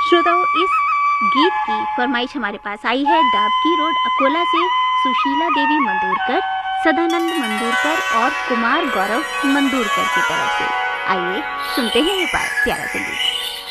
श्रोताओं, इस गीत की फरमाइश हमारे पास आई है डाबकी रोड अकोला से सुशीला देवी मंदूरकर, सदानंद मंदूरकर और कुमार गौरव मंदूरकर की तरफ से। आइए सुनते हैं ये प्यारा संगीत।